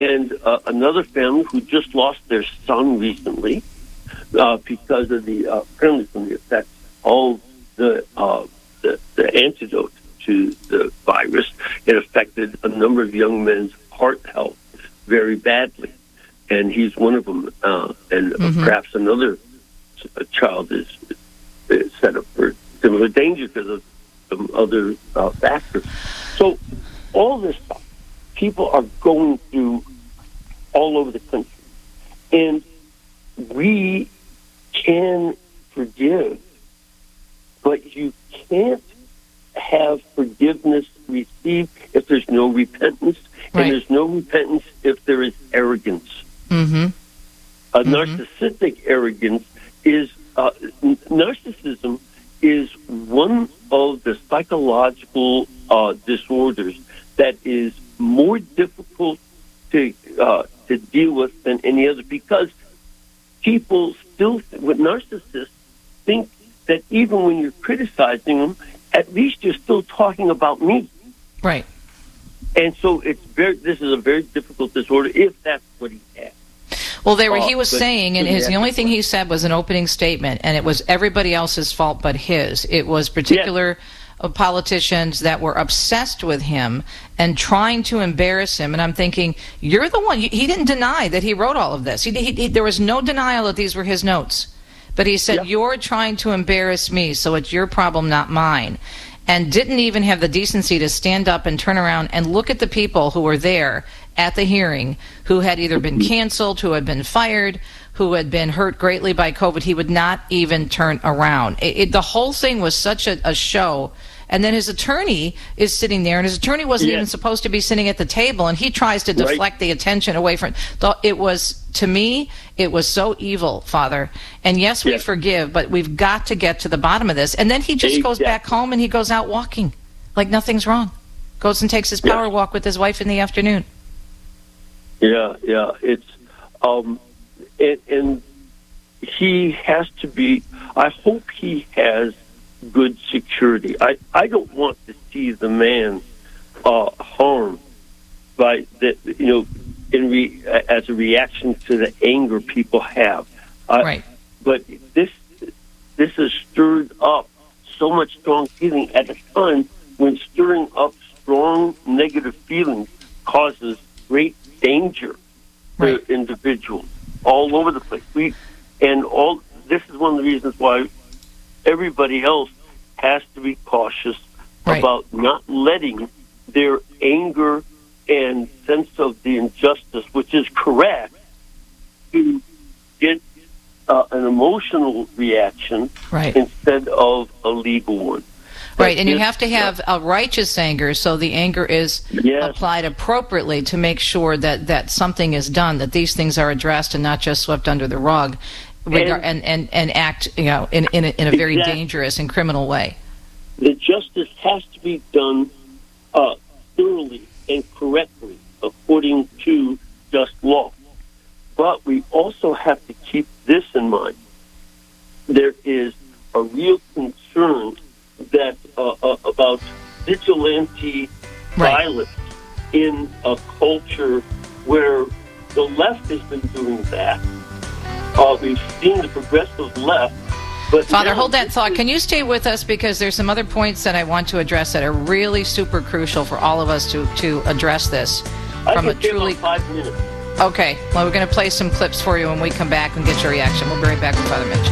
and another family who just lost their son recently because of the apparently from the effects of the antidote to the virus. It affected a number of young men's heart health very badly, and he's one of them. And perhaps another child is set up for similar danger because of some other factors. So all this stuff, people are going through all over the country. And we can forgive, but you can't have forgiveness received if there's no repentance, right. And there's no repentance if there is arrogance. A narcissistic arrogance is, narcissism is one of the psychological disorders that is more difficult to deal with than any other, because people still, with narcissists, think that even when you're criticizing them, at least you're still talking about me. Right. And so this is a very difficult disorder if that's what he had. Well, he was saying, and the only thing he said was an opening statement, and it was everybody else's fault but his. It was particular politicians that were obsessed with him and trying to embarrass him. And I'm thinking, you're the one. He didn't deny that he wrote all of this. There was no denial that these were his notes. But he said, you're trying to embarrass me, so it's your problem, not mine. And didn't even have the decency to stand up and turn around and look at the people who were there at the hearing, who had either been canceled, who had been fired, who had been hurt greatly by COVID. He would not even turn around. The whole thing was such a show. And then his attorney is sitting there, and his attorney wasn't even supposed to be sitting at the table, and he tries to deflect the attention away from it. It was, to me, it was so evil, Father. And yes, we forgive, but we've got to get to the bottom of this. And then he just goes back home, and he goes out walking like nothing's wrong. Goes and takes his power walk with his wife in the afternoon. It's and he has to be. I hope he has good security. I don't want to see the man harmed by that. As a reaction to the anger people have. Right. But this has stirred up so much strong feeling at a time when stirring up strong negative feelings causes great danger to individuals all over the place. This is one of the reasons why everybody else has to be cautious about not letting their anger and sense of the injustice, which is correct, to get an emotional reaction instead of a legal one. Right, and you have to have a righteous anger, so the anger is applied appropriately to make sure that something is done, that these things are addressed and not just swept under the rug, and act in a very dangerous and criminal way. The justice has to be done thoroughly and correctly according to just law. But we also have to keep this in mind. There is a real concern that about vigilante violence in a culture where the left has been doing that. We've seen the progressive left. But Father, hold that thought. Can you stay with us, because there's some other points that I want to address that are really super crucial for all of us to address this from a truly. 5 minutes. Okay. Well, we're going to play some clips for you when we come back and get your reaction. We'll be right back with Father Mitch.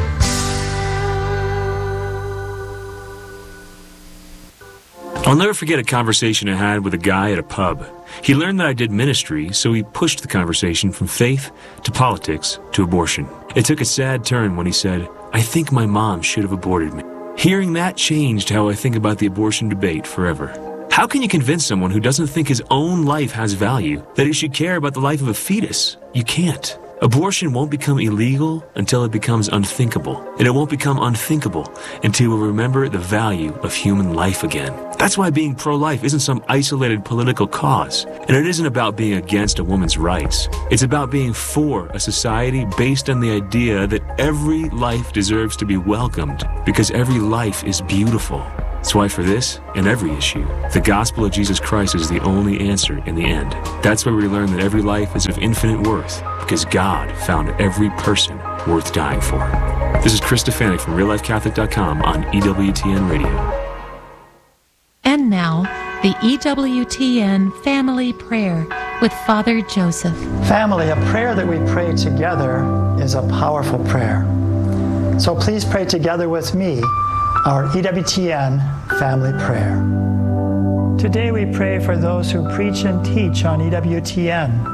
I'll never forget a conversation I had with a guy at a pub. He learned that I did ministry, so he pushed the conversation from faith to politics to abortion. It took a sad turn when he said, "I think my mom should have aborted me." Hearing that changed how I think about the abortion debate forever. How can you convince someone who doesn't think his own life has value that he should care about the life of a fetus? You can't. Abortion won't become illegal until it becomes unthinkable, and it won't become unthinkable until we remember the value of human life again. That's why being pro-life isn't some isolated political cause, and it isn't about being against a woman's rights. It's about being for a society based on the idea that every life deserves to be welcomed because every life is beautiful. That's why for this and every issue, the gospel of Jesus Christ is the only answer in the end. That's why we learn that every life is of infinite worth, because God found every person worth dying for. This is Chris Stefanik from RealLifeCatholic.com on EWTN Radio. And now, the EWTN Family Prayer with Father Joseph. Family, a prayer that we pray together is a powerful prayer. So please pray together with me our EWTN Family Prayer. Today we pray for those who preach and teach on EWTN.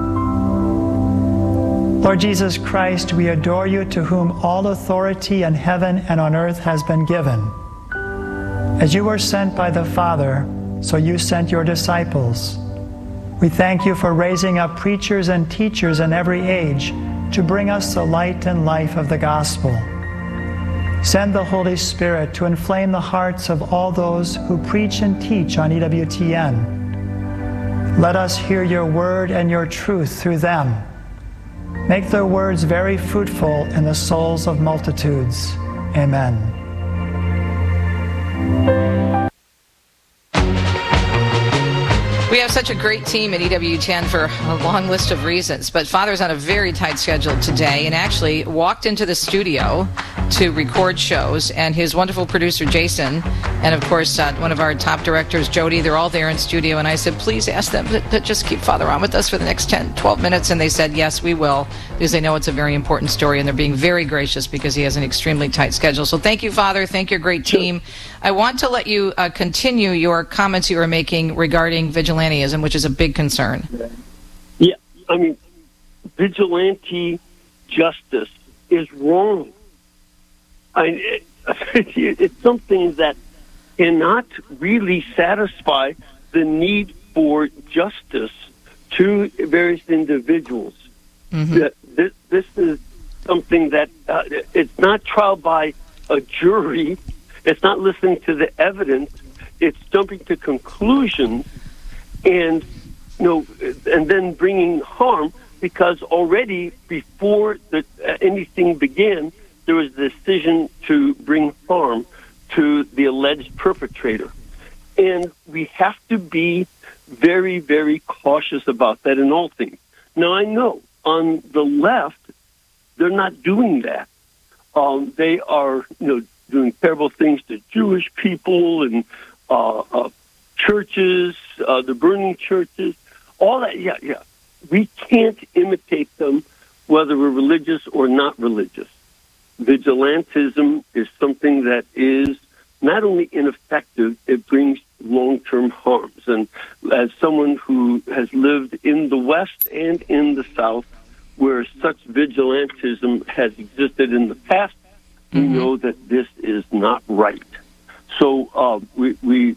Lord Jesus Christ, we adore you, to whom all authority in heaven and on earth has been given. As you were sent by the Father, so you sent your disciples. We thank you for raising up preachers and teachers in every age to bring us the light and life of the gospel. Send the Holy Spirit to inflame the hearts of all those who preach and teach on EWTN. Let us hear your word and your truth through them. Make their words very fruitful in the souls of multitudes. Amen. We have such a great team at EWTN for a long list of reasons, but Father's on a very tight schedule today and actually walked into the studio to record shows, and his wonderful producer Jason, and of course one of our top directors Jody, they're all there in studio, and I said please ask them to just keep Father on with us for the next 10-12 minutes, and they said yes, we will, because they know it's a very important story, and they're being very gracious because he has an extremely tight schedule. So thank you, Father. Thank your great team. I want to let you continue your comments you were making regarding vigilantism, which is a big concern. Yeah, I mean, vigilante justice is wrong. It's something that cannot really satisfy the need for justice to various individuals. Mm-hmm. This is something that it's not trial by a jury. It's not listening to the evidence. It's jumping to conclusions, and and then bringing harm, because already before anything began, there was a decision to bring harm to the alleged perpetrator. And we have to be very, very cautious about that in all things. Now, I know on the left, they're not doing that. They are, doing terrible things to Jewish people and churches, the burning churches, all that. Yeah. We can't imitate them, whether we're religious or not religious. Vigilantism is something that is not only ineffective, it brings long-term harms. And as someone who has lived in the West and in the South, where such vigilantism has existed in the past, we know that this is not right. So we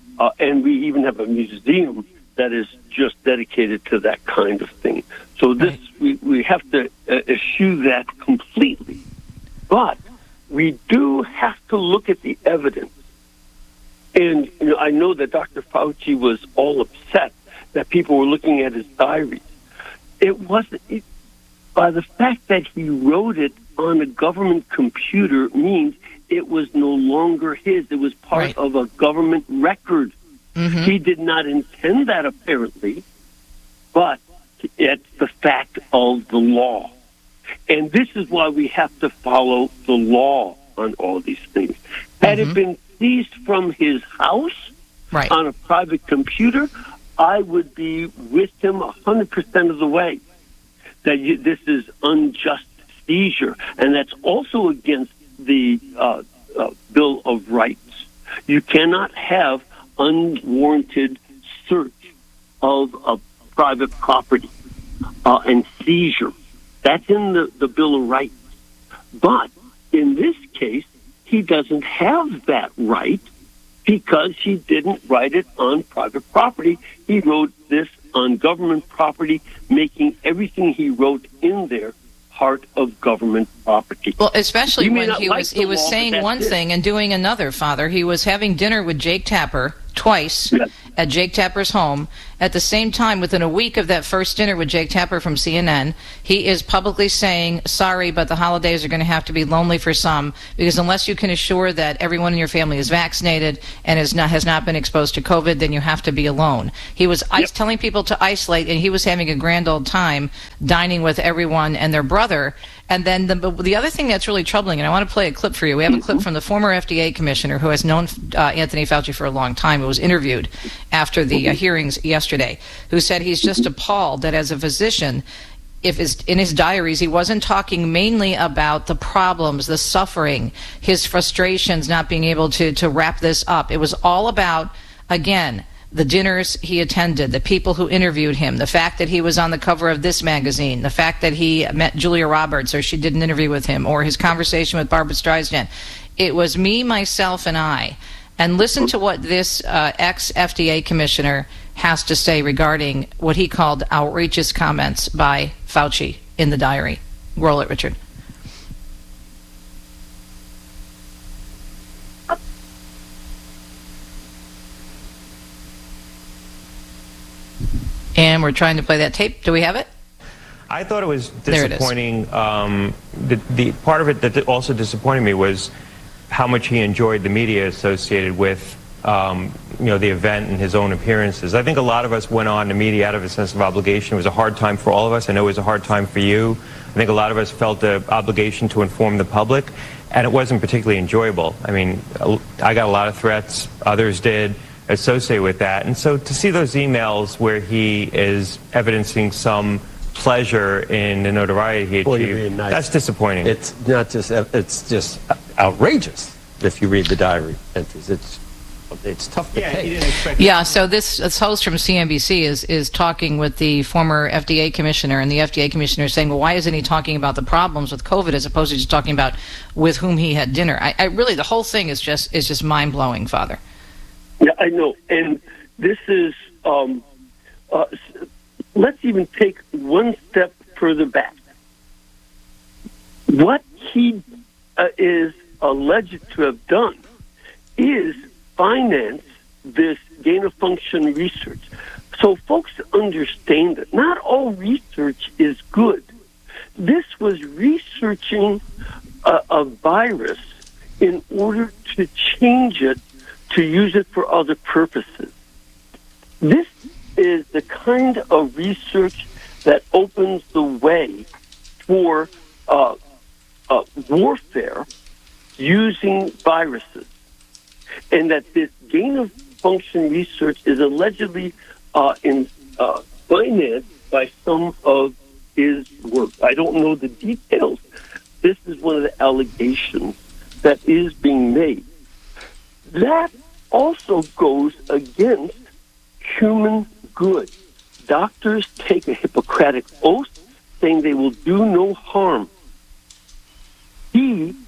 even have a museum that is just dedicated to that kind of thing. So this we have to eschew that completely. But we do have to look at the evidence. And I know that Dr. Fauci was all upset that people were looking at his diaries. It wasn't by the fact that he wrote it on a government computer means it was no longer his. It was part of a government record. Mm-hmm. He did not intend that, apparently, but it's the fact of the law. And this is why we have to follow the law on all these things. Had it been seized from his house on a private computer, I would be with him 100% of the way. That this is unjust seizure, and that's also against the Bill of Rights. You cannot have unwarranted search of a private property and seizure. That's in the Bill of Rights. But in this case, he doesn't have that right because he didn't write it on private property. He wrote this on government property, making everything he wrote in there part of government property. Well, especially when he was saying one thing and doing another, Father. He was having dinner with Jake Tapper, twice at Jake Tapper's home. At the same time, within a week of that first dinner with Jake Tapper from CNN, he is publicly saying, sorry, but the holidays are going to have to be lonely for some, because unless you can assure that everyone in your family is vaccinated and has not been exposed to COVID, then you have to be alone. He was telling people to isolate, and he was having a grand old time dining with everyone and their brother. And then the other thing that's really troubling, and I want to play a clip for you. We have a clip from the former FDA commissioner who has known Anthony Fauci for a long time, who was interviewed after the hearings yesterday, who said he's just appalled that as a physician, in his diaries, he wasn't talking mainly about the problems, the suffering, his frustrations, not being able to wrap this up. It was all about, again, the dinners he attended, the people who interviewed him, the fact that he was on the cover of this magazine, the fact that he met Julia Roberts or she did an interview with him, or his conversation with Barbara Streisand. It was me, myself, and I. And listen to what this ex-FDA commissioner has to say regarding what he called outrageous comments by Fauci in the diary. Roll it, Richard. And we're trying to play that tape. Do we have it? I thought it was disappointing. The part of it that also disappointed me was how much he enjoyed the media associated with the event and his own appearances. I think a lot of us went on the media out of a sense of obligation. It was a hard time for all of us. I know it was a hard time for you. I think a lot of us felt the obligation to inform the public, and it wasn't particularly enjoyable. I mean, I got a lot of threats. Others did, associated with that. And so to see those emails where he is evidencing some pleasure in the notoriety he achieved, that's disappointing. It's not just, it's just outrageous if you read the diary entries. It's tough to take. Yeah, so this host from CNBC is talking with the former FDA commissioner, and the FDA commissioner is saying, well, why isn't he talking about the problems with COVID as opposed to just talking about with whom he had dinner? I really, the whole thing is just mind-blowing, Father. Yeah, I know. And this is, let's even take one step further back. What he is alleged to have done is finance this gain-of-function research. So folks understand that not all research is good. This was researching a virus in order to change it, to use it for other purposes. This is the kind of research that opens the way for warfare using viruses. And that this gain-of-function research is allegedly financed by some of his work. I don't know the details. This is one of the allegations that is being made. That also goes against human good. Doctors take a Hippocratic oath saying they will do no harm. He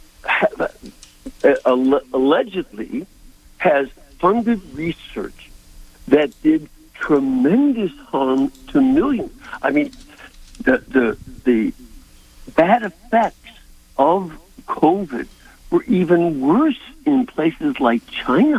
allegedly has funded research that did tremendous harm to millions. I mean, the bad effects of COVID were even worse in places like China.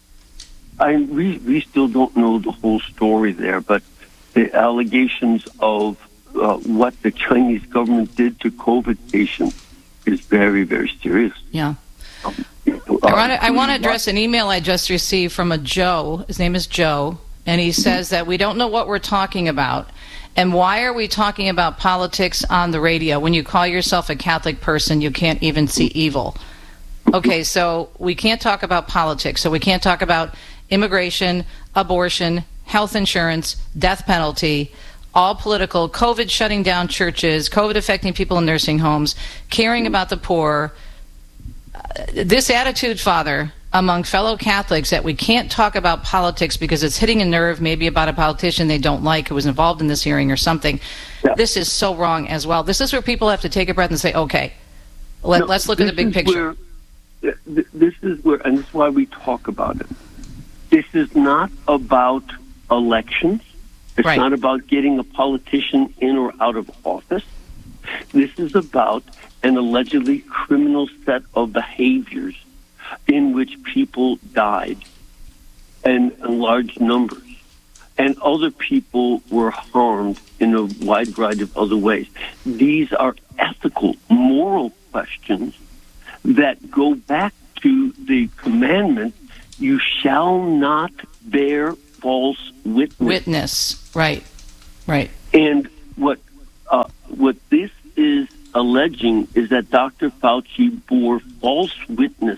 We still don't know the whole story there, but the allegations of what the Chinese government did to COVID patients is very, very serious. Yeah. I want to address an email I just received from a Joe. His name is Joe, and he says that we don't know what we're talking about. And why are we talking about politics on the radio? When you call yourself a Catholic person, you can't even see evil. Okay, so we can't talk about politics. So we can't talk about immigration, abortion, health insurance, death penalty, all political, COVID shutting down churches, COVID affecting people in nursing homes, caring about the poor. This attitude, Father, among fellow Catholics that we can't talk about politics because it's hitting a nerve, maybe about a politician they don't like who was involved in this hearing or something. Yeah. This is so wrong as well. This is where people have to take a breath and say, okay, let's look at the big picture. This is where, and this is why we talk about it. This is not about elections. It's not about getting a politician in or out of office. This is about an allegedly criminal set of behaviors in which people died. and in large numbers. And other people were harmed in a wide variety of other ways. These are ethical, moral questions that go back to the commandment, you shall not bear false witness. Right. And what this is alleging is that Dr. Fauci bore false witness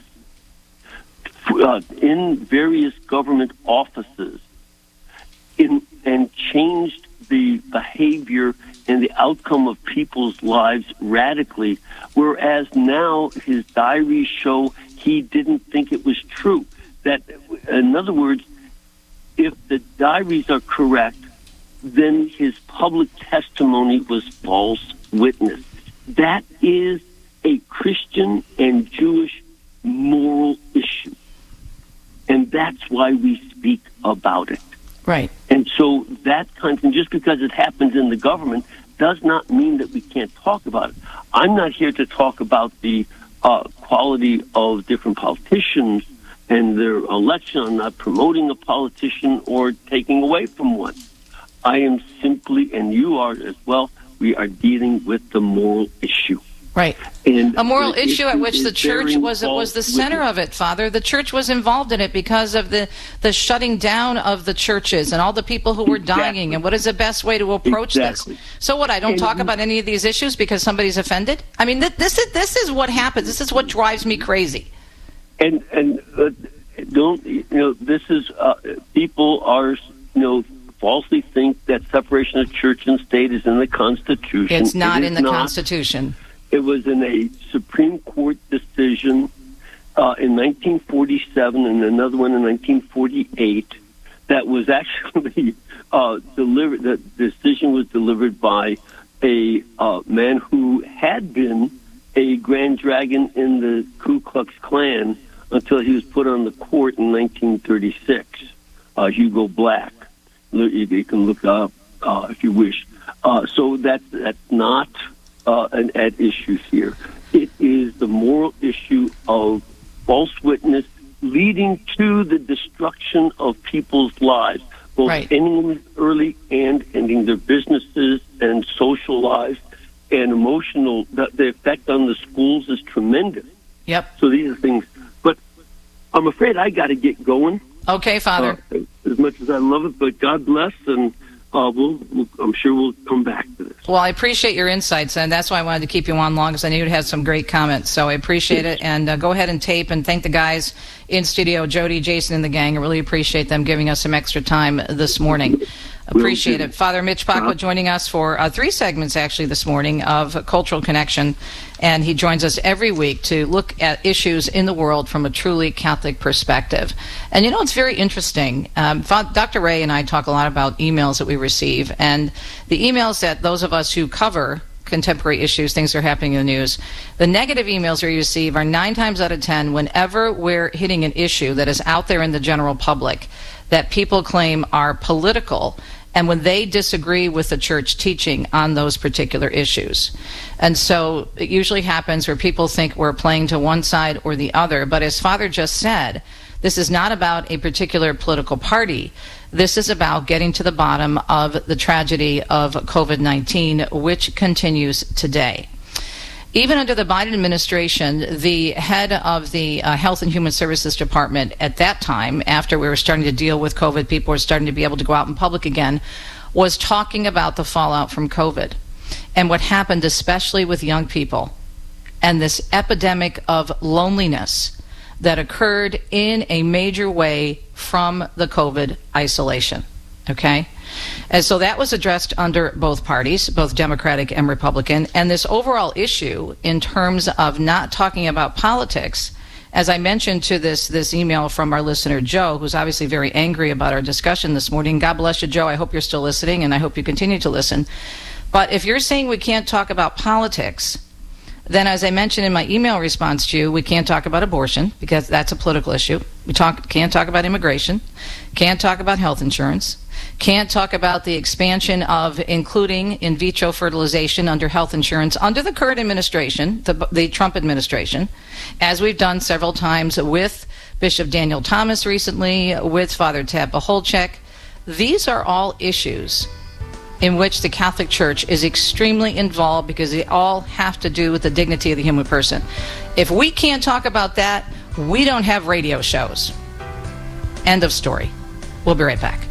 in various government offices and changed the behavior and the outcome of people's lives radically, whereas now his diaries show he didn't think it was true. That, in other words, if the diaries are correct, then his public testimony was false witness. That is a Christian and Jewish moral issue. And that's why we speak about it. Right. And so that kind of thing, just because it happens in the government, does not mean that we can't talk about it. I'm not here to talk about the quality of different politicians and their election. I'm not promoting a politician or taking away from one. I am simply, and you are as well, we are dealing with the moral issue. Right. And a moral issue at which the church was the center of it, Father. The church was involved in it because of the shutting down of the churches and all the people who were dying. And what is the best way to approach this? So what, I don't talk about any of these issues because somebody's offended? I mean, this is what happens. This is what drives me crazy. And don't, this is, people are, falsely think that separation of church and state is in the Constitution. It's not in the Constitution. It was in a Supreme Court decision in 1947 and another one in 1948 that was actually delivered. The decision was delivered by a man who had been a Grand Dragon in the Ku Klux Klan until he was put on the court in 1936, Hugo Black. You can look up if you wish. So that's not an at issue here. It is the moral issue of false witness leading to the destruction of people's lives, both ending them early and ending their businesses and social lives and emotional. The effect on the schools is tremendous. Yep. So these are things. But I'm afraid I got to get going. Okay, Father. As much as I love it, but God bless, and I'm sure we'll come back to this. Well, I appreciate your insights, and that's why I wanted to keep you on long, because I knew you had some great comments. So I appreciate it, and go ahead and tape, and thank the guys in studio, Jody, Jason, and the gang. I really appreciate them giving us some extra time this morning. Appreciate it. Father Mitch Pacwa joining us for 3 segments, actually, this morning of Cultural Connection, and he joins us every week to look at issues in the world from a truly Catholic perspective. And, it's very interesting. Dr. Ray and I talk a lot about emails that we receive, and the emails that those of us who cover contemporary issues, things that are happening in the news, the negative emails we receive are 9 times out of 10 whenever we're hitting an issue that is out there in the general public that people claim are political, and when they disagree with the church teaching on those particular issues. And so it usually happens where people think we're playing to one side or the other. But as Father just said, this is not about a particular political party. This is about getting to the bottom of the tragedy of COVID-19, which continues today. Even under the Biden administration, the head of the Health and Human Services Department at that time, after we were starting to deal with COVID, people were starting to be able to go out in public again, was talking about the fallout from COVID and what happened, especially with young people, and this epidemic of loneliness that occurred in a major way from the COVID isolation. Okay? And so that was addressed under both parties, both Democratic and Republican. And this overall issue in terms of not talking about politics, as I mentioned to this email from our listener, Joe, who's obviously very angry about our discussion this morning. God bless you, Joe. I hope you're still listening, and I hope you continue to listen. But if you're saying we can't talk about politics, Then, as I mentioned in my email response to you, we can't talk about abortion because that's a political issue. We can't talk about immigration, can't talk about health insurance, can't talk about the expansion of including in vitro fertilization under health insurance under the current administration, the Trump administration, as we've done several times with Bishop Daniel Thomas recently, with Father Tab Baholchek. These are all issues in which the Catholic Church is extremely involved because they all have to do with the dignity of the human person. If we can't talk about that, we don't have radio shows. End of story. We'll be right back.